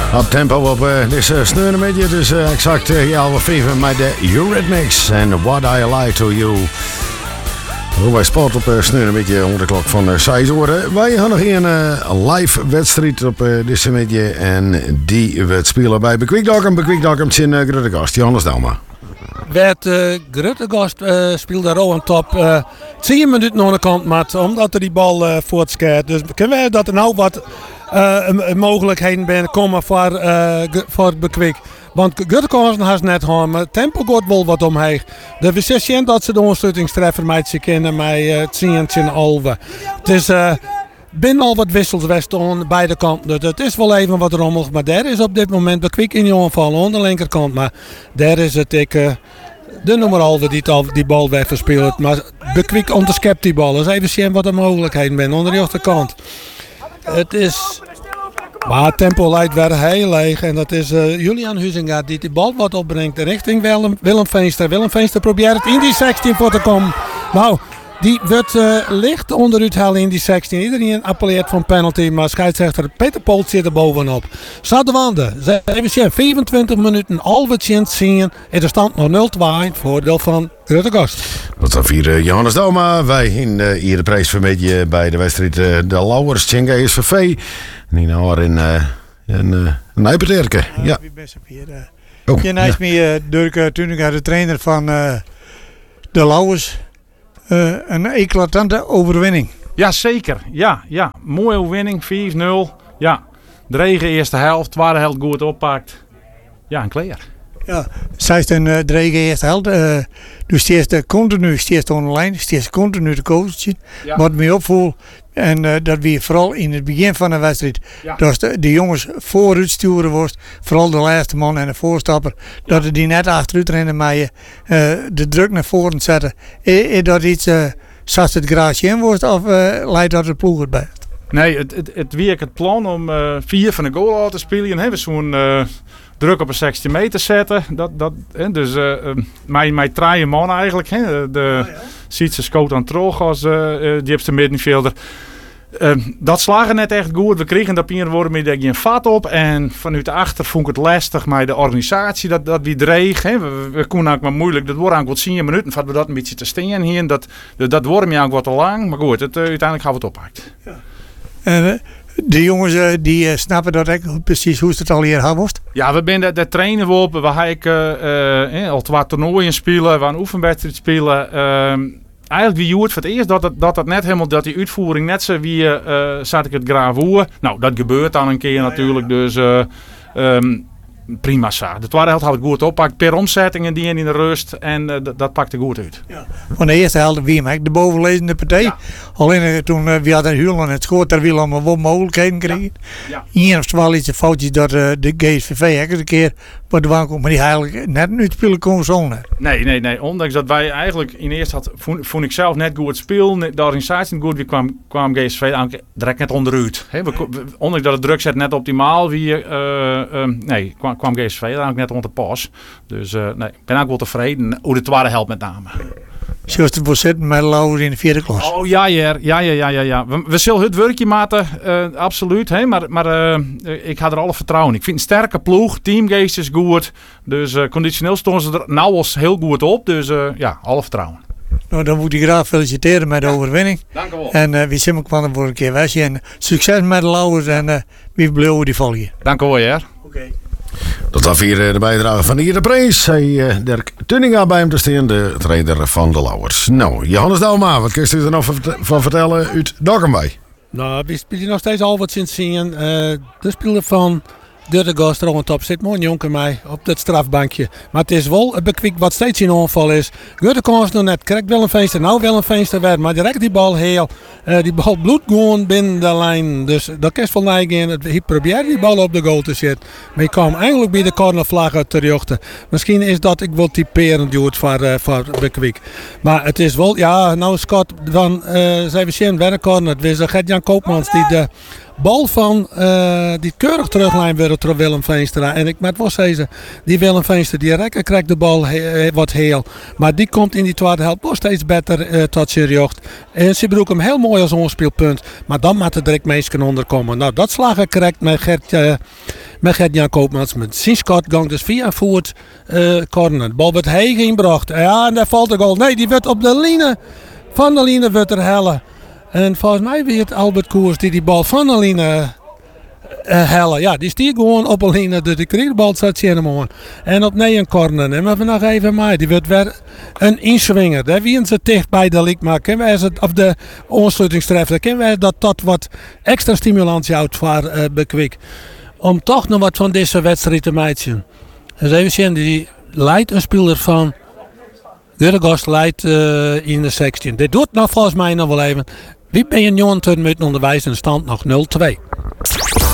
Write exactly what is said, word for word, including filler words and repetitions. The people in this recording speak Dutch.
Op tempo op uh, deze sneuren met je, dus uh, exact uh, ja, we vijven met de Eurythmics en What I Lie To You. Hoe wij sport op uh, sneuren met je onder de klok van uh, zes uur. Wij gaan nog een uh, live wedstrijd op uh, deze met je en die wordt spelen bij Bekwikdokkum. Bekwikdokkum zijn uh, grote gast, Johannes Dalma. Werd uh, grote gast uh, speelde daar ook aan top. Uh, tien minuten aan de kant, maar omdat er die bal uh, voortscheert. Dus kunnen we dat er nou wat uh, een mogelijkheden binnen komen voor, uh, voor Bekwik. Want Guttekansen has net gewoon, maar tempo gaat wel wat omheen. De we zien dat ze de ondersteuningstreffer met ze kennen met tien en alve. Het is uh, binnen al wat wissels west aan beide kanten. Dus het is wel even wat rommelig, maar daar is op dit moment Bekwik in je aanval aan de linkerkant. Maar daar is het ik. Uh, De nummer halve die, die bal wegverspeelt. Maar Bekwik onderschept die bal. Dus even zien wat de mogelijkheden zijn onder de achterkant. Het is. Maar het tempo lijkt weer heel leeg. En dat is uh, Julian Huizinga die die bal wat opbrengt richting Willem, Willem Veenster. Willem Veenster probeert het in die zestien voor te komen. Nou, die wordt uh, licht onderuit halen in die zestien. Iedereen appelleert van penalty. Maar scheidsrechter Peter Polt zit er bovenop. Staat de wanden. Even zien, vijfentwintig minuten. Alweer zien. En er stand nog nul twee. Voordeel van Gruttegast. Dat was vier uh, Johannes Dalma. Wij in uh, hier de prijs vermedje bij de wedstrijd uh, de Lauwers. Tjenga is voor V. Niet nou in uh, een uh, Nijperterke. Ja. Uh, oh, je naast ja. me uh, Dirk Tuninga, de trainer van uh, de Lauwers. Uh, een eclatante overwinning. Ja, zeker. Ja, ja. Mooie overwinning. vijf nul. Ja. Dregen eerste helft. Tweede helft goed oppakt. Ja, en klaar. Ja, zij is een uh, Dregen eerste helft. Uh, dus die is continu steeds online. Die is continu de coachen. Ja. Wat me opvoelt. En uh, dat we vooral in het begin van de wedstrijd. Ja. Dat de, de jongens vooruit sturen wordt. Vooral de laatste man en de voorstapper. Ja. Dat die net achteruit rennen. Maar je uh, de druk naar voren zetten. Is dat iets. Uh, zat het garage in wordt of uh, leidt dat het ploeg het bij? Nee, het, het, het werkt het plan om uh, vier van de goal uit te spelen. En hebben zo'n uh, druk op een zestien meter zetten. Dat, dat, hè, dus uh, uh, mijn, mijn traaie man eigenlijk. Hè, de oh, ja. Sietse Scoot aan Trog als uh, uh, die heeft middenvelder. Uh, dat slagen net echt goed. We kregen dat een woorden met een vat op. En vanuit de achter vond ik het lastig met de organisatie dat, dat we dreig. Hè. We, we konden ook maar moeilijk. Dat wordt eigenlijk wat tien minuten. Vatten we dat een beetje te steen hier. Dat, dat, dat wordt me eigenlijk wat te lang. Maar goed, het, uh, uiteindelijk gaan we het oppakt. Ja. En uh, de jongens uh, die uh, snappen dat ik precies hoe het al hier had. Ja, we zijn daar trainen we op. We gaan uh, uh, al twee toernooien spelen. We gaan oefenwedstrijd spelen. Uh, Eigenlijk wie het voor het eerst dat het, dat het net helemaal, dat die uitvoering net zo wie uh, zat ik het graag voor. Nou, dat gebeurt dan een keer ja, natuurlijk, ja, ja. dus uh, um, prima zo. De tweede helft had ik goed oppakt, per omzettingen die in de rust en uh, d- dat pakte goed uit. Ja. Van de eerste helft wie hem de bovenlezende partij. Ja. Alleen uh, toen uh, we hadden Hulen en het schoot, daar willen allemaal wel mogelijkheden kregen. Ja. Ja. Eén of twee iets foutjes dat uh, de G S V V een keer maar de bank, maar die eigenlijk net nu spelen kon zonen. Nee, nee, nee. Ondanks dat wij eigenlijk in eerste had, vond, vond ik zelf net goed spelen, de organisatie niet goed, wie kwam, kwam G S V eigenlijk direct net onderuit. He, we, we, ondanks dat het druk zet net optimaal, wie, uh, uh, nee, kwam, kwam G S V eigenlijk net onder de pas. Dus uh, nee, ik ben eigenlijk wel tevreden. Hoe de tweede helft met name. Zoals de zitten met Lauwers in de vierde klas. Oh ja, ja, ja, ja, ja, ja. We, we zullen het werkje maken, uh, absoluut. Hè? Maar, maar uh, ik ga er alle vertrouwen in. Ik vind een sterke ploeg, teamgeest is goed. Dus uh, conditioneel stonden ze er nou als heel goed op. Dus uh, ja, alle vertrouwen. Nou, dan moet ik graag feliciteren met de ja. overwinning. Dank u wel. En uh, wie Simon kwam er voor een keer weg. En succes met de Lauwers en uh, wie blijven die volgen. Dank u wel, ja. Oké. Okay. Dat was hier de bijdrage van Ier de Prijs. Hij, uh, Dirk Tuninga bij hem te staan, de trainer van de Lauwers. Nou, Johannes Dalma, wat kun je er nog van vertellen uit Dokkum bij? Nou, we spelen nog steeds al wat sinds zien. Uh, de speler van Gruttegast er op top zit mooi jonker mij op dat strafbankje. Maar het is wel een Bekwik wat steeds in aanval is. Gruttegast nog net, krijgt wel een Veenster, nou wel een Veenster werd, maar direct die bal heel. Uh, die bal bloedt gewoon binnen de lijn. Dus dat kan van Nijgen. Hij probeerde die bal op de goal te zetten. Maar hij kwam eigenlijk bij de cornervlag uit de rechten. Misschien is dat ik wil typerend duurt voor, uh, voor Bekwik. Maar het is wel, ja, nou Scott van uh, zijn we zien bij de corner. Het is Gert-Jan Koopmans die de bal van uh, die keurig teruglijn werd door Willem Veenster. En ik met was deze, die Willem Veenster die rekker krijgt de bal he, wat heel. Maar die komt in die tweede helft wel steeds beter uh, tot zijn jocht. En ze broek hem heel mooi als onspeelpunt. Maar dan moet er direct mensen onderkomen. Nou, dat slagen correct met Gert, uh, met Gert-Jan Koopmans met zijn schot gang dus via voet uh, corner. De bal wordt heen inbracht. Ja, en daar valt de goal. Nee, die wordt op de line. Van de line wordt er hellen. En volgens mij weer Albert Koers die die bal van de line uh, hellen. Ja, die stiert gewoon op de line. Dus die kreeg de bal zat je hem aan. En op nee een corner. En we nog even mee. Die wordt weer een inswinger. Daar wie ze dicht bij de lik. Maar kunnen wij het of de aansluitingstreffer. Kunnen wij dat tot wat extra stimulantie houdt voor uh, Bekwik. Om toch nog wat van deze wedstrijd te maken. Dus even zien, die leidt een speler van Guttegast leidt uh, in de zestien. Dit doet nog volgens mij nog wel even. Wie ben je jongen met onderwijs en stand nog nul twee.